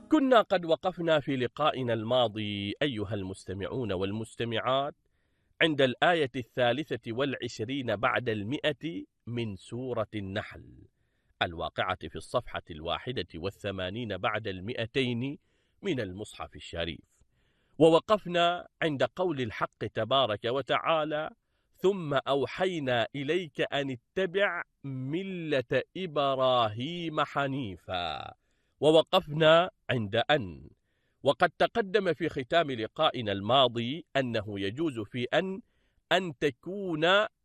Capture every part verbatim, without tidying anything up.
كنا قد وقفنا في لقائنا الماضي أيها المستمعون والمستمعات عند الآية الثالثة والعشرين بعد المئة من سورة النحل الواقعة في الصفحة الواحدة والثمانين بعد المئتين من المصحف الشريف. ووقفنا عند قول الحق تبارك وتعالى: ثم أوحينا إليك أن اتبع ملة إبراهيم حنيفا. ووقفنا عند أن، وقد تقدم في ختام لقائنا الماضي أنه يجوز في أن أن تكون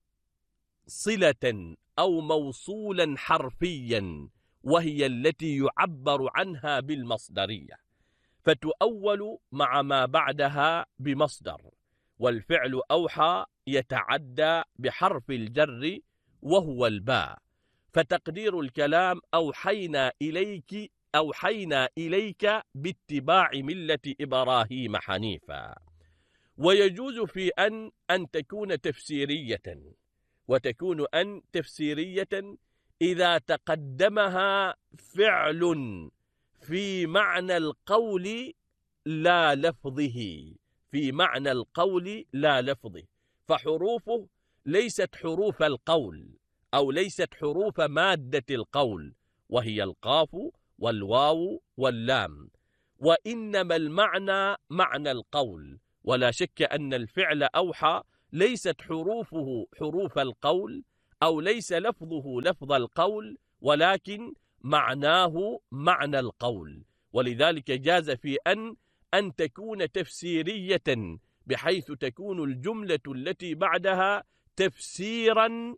صلة أو موصولا حرفيا، وهي التي يعبر عنها بالمصدرية، فتؤول مع ما بعدها بمصدر، والفعل أوحى يتعدى بحرف الجر وهو الباء، فتقدير الكلام أوحينا إليك أوحينا إليك باتباع ملة إبراهيم حنيفا. ويجوز في أن أن تكون تفسيرية، وتكون أن تفسيرية إذا تقدمها فعل في معنى القول لا لفظه، في معنى القول لا لفظه، فحروفه ليست حروف القول أو ليست حروف مادة القول، وهي القاف والواو واللام، وإنما المعنى معنى القول. ولا شك أن الفعل أوحى ليست حروفه حروف القول أو ليس لفظه لفظ القول، ولكن معناه معنى القول. ولذلك جاز في أن أن تكون تفسيرية، بحيث تكون الجملة التي بعدها تفسيرا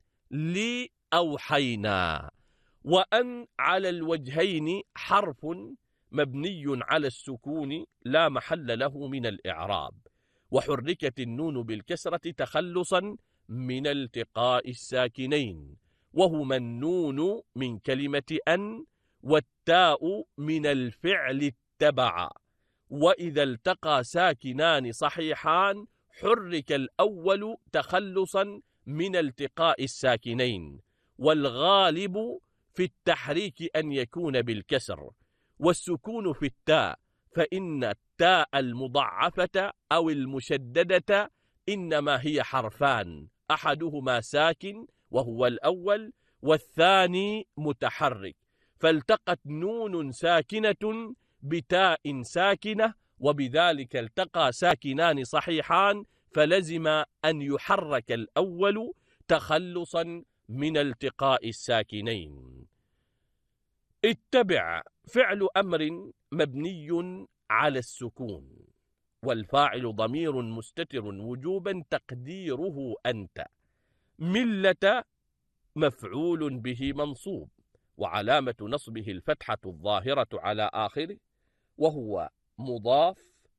لأوحينا. وأن على الوجهين حرف مبني على السكون لا محل له من الإعراب، وحركت النون بالكسرة تخلصا من التقاء الساكنين، وهما النون من كلمة أن والتاء من الفعل اتبع. وإذا التقى ساكنان صحيحان حرك الأول تخلصا من التقاء الساكنين، والغالب في التحريك أن يكون بالكسر، والسكون في التاء، فإن التاء المضعفة أو المشددة إنما هي حرفان، أحدهما ساكن وهو الأول، والثاني متحرك، فالتقت نون ساكنة بتاء ساكنة، وبذلك التقى ساكنان صحيحان، فلزم أن يحرك الأول تخلصا من التقاء الساكنين. اتبع فعل أمر مبني على السكون، والفاعل ضمير مستتر وجوبا تقديره أنت. ملة مفعول به منصوب، وعلامة نصبه الفتحة الظاهرة على آخره وهو مضاف.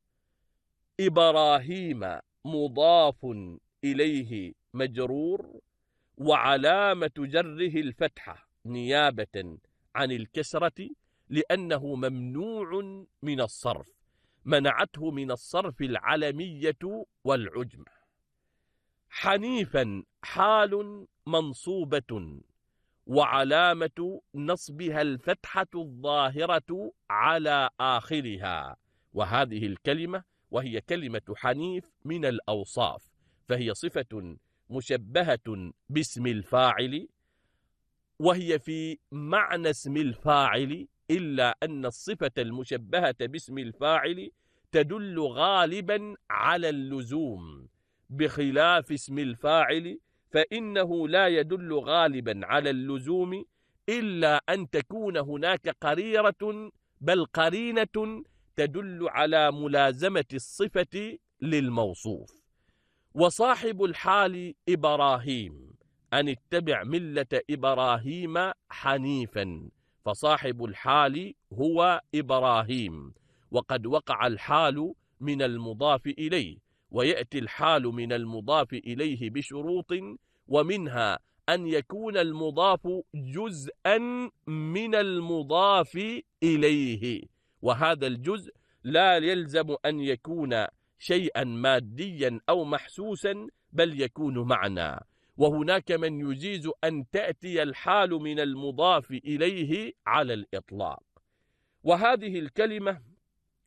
إبراهيم مضاف إليه مجرور، وعلامة جره الفتحة نيابة عن الكسرة، لأنه ممنوع من الصرف، منعته من الصرف العلمية والعجمة. حنيفا حال منصوبة، وعلامة نصبها الفتحة الظاهرة على آخرها، وهذه الكلمة وهي كلمة حنيف من الأوصاف، فهي صفة مشبهة باسم الفاعل، وهي في معنى اسم الفاعل، إلا أن الصفة المشبهة باسم الفاعل تدل غالبا على اللزوم، بخلاف اسم الفاعل فإنه لا يدل غالبا على اللزوم، إلا أن تكون هناك قريرة بل قرينة تدل على ملازمة الصفة للموصوف. وصاحب الحال إبراهيم، أن اتبع ملة إبراهيم حنيفا، فصاحب الحال هو إبراهيم، وقد وقع الحال من المضاف إليه، ويأتي الحال من المضاف إليه بشروط، ومنها أن يكون المضاف جزءا من المضاف إليه، وهذا الجزء لا يلزم أن يكون شيئا ماديا أو محسوسا، بل يكون معنى. وهناك من يجيز أن تأتي الحال من المضاف إليه على الإطلاق. وهذه الكلمة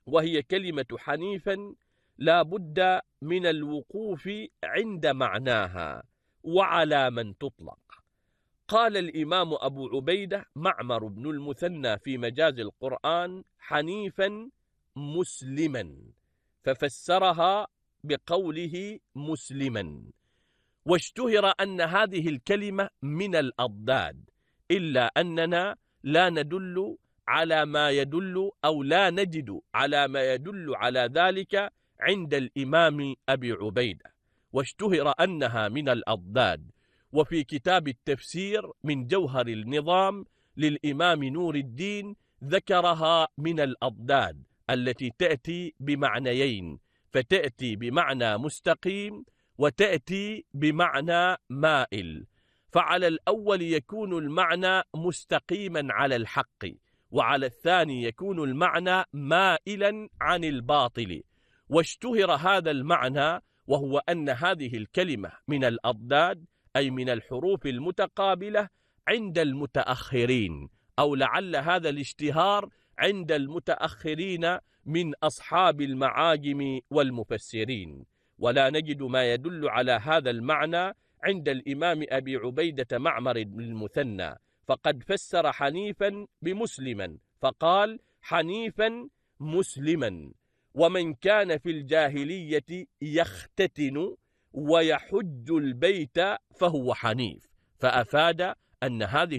وهي كلمة حنيفا لا بد من الوقوف عند معناها وعلى من تطلق. قال الإمام أبو عبيدة معمر بن المثنى في مجاز القرآن حنيفا مسلما، ففسرها بقوله مسلما. واشتهر أن هذه الكلمة من الأضداد، إلا أننا لا ندل على ما يدل أو لا نجد على ما يدل على ذلك عند الإمام أبي عبيدة، واشتهر أنها من الأضداد. وفي كتاب التفسير من جوهر النظام للإمام نور الدين ذكرها من الأضداد التي تأتي بمعنيين، فتأتي بمعنى مستقيم وتأتي بمعنى مائل. فعلى الأول يكون المعنى مستقيما على الحق، وعلى الثاني يكون المعنى مائلا عن الباطل. واشتهر هذا المعنى، وهو أن هذه الكلمة من الأضداد أي من الحروف المتقابلة عند المتأخرين، أو لعل هذا الاشتهار عند المتأخرين من أصحاب المعاجم والمفسرين. ولا نجد ما يدل على هذا المعنى عند الإمام أبي عبيدة معمر بن المثنى، فقد فسر حنيفا بمسلما فقال حنيفا مسلما. ومن كان في الجاهلية يختتن ويحج البيت فهو حنيف، فأفاد أن هذه